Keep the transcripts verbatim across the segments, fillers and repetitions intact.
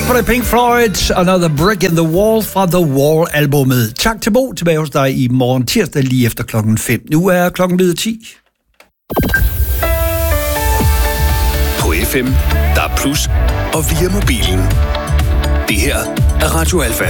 Tak for det, Pink Floyd. Another Brick in the Wall fra The Wall-albummet. Tak til Bo, tilbage hos dig i morgen tirsdag lige efter klokken fem. Nu er klokken blevet ti. På F M, der er plus, og via mobilen. Det her er Radio Alfa.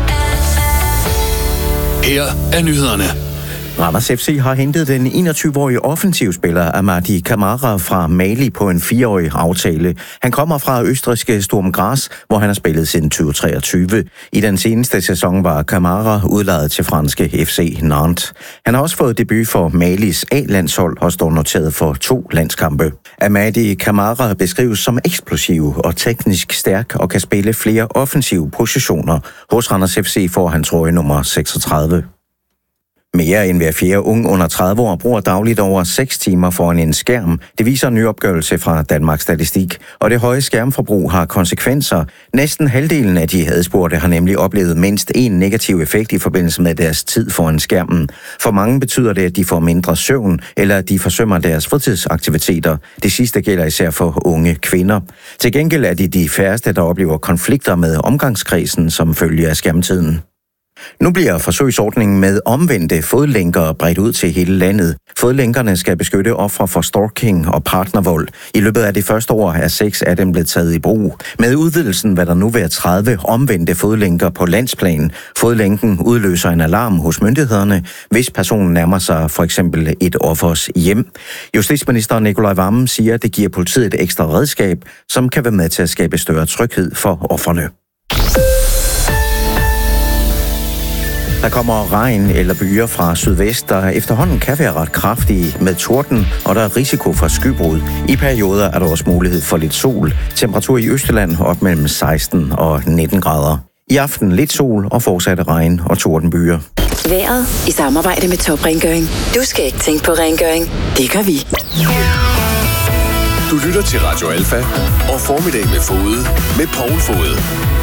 Her er nyhederne. Randers F C har hentet den enogtyve-årige offensivspiller Amadi Camara fra Mali på en fireårig aftale. Han kommer fra østrigske Sturm Graz, hvor han har spillet siden tyve treogtyve. I den seneste sæson var Camara udlejet til franske F C Nantes. Han har også fået debut for Malis A-landshold og står noteret for to landskampe. Amadi Camara beskrives som eksplosiv og teknisk stærk og kan spille flere offensive positioner. Hos Randers F C får han trøje nummer seksogtredive. Mere end hver fjerde ung under tredive år bruger dagligt over seks timer foran en skærm. Det viser en ny opgørelse fra Danmarks Statistik. Og det høje skærmforbrug har konsekvenser. Næsten halvdelen af de adspurgte har nemlig oplevet mindst en negativ effekt i forbindelse med deres tid foran skærmen. For mange betyder det, at de får mindre søvn, eller at de forsømmer deres fritidsaktiviteter. Det sidste gælder især for unge kvinder. Til gengæld er det de færreste, der oplever konflikter med omgangskredsen som følge af skærmtiden. Nu bliver forsøgsordningen med omvendte fodlænker bredt ud til hele landet. Fodlænkerne skal beskytte ofre for stalking og partnervold. I løbet af det første år er seks af dem blevet taget i brug. Med udvidelsen vil der nu være tredive omvendte fodlænker på landsplan. Fodlænken udløser en alarm hos myndighederne, hvis personen nærmer sig for eksempel et offers hjem. Justitsminister Nicolai Wammen siger, at det giver politiet et ekstra redskab, som kan være med til at skabe større tryghed for ofrene. Der kommer regn eller byger fra sydvest, der efterhånden kan være ret kraftige med torden, og der er risiko for skybrud. I perioder er der også mulighed for lidt sol. Temperatur i Østjylland op mellem seksten og nitten grader. I aften lidt sol og fortsatte regn og tordenbyger. Vejret i samarbejde med Top Rengøring. Du skal ikke tænke på rengøring. Det gør vi. Du lytter til Radio Alfa og Formiddag med Fode med Poul Fode.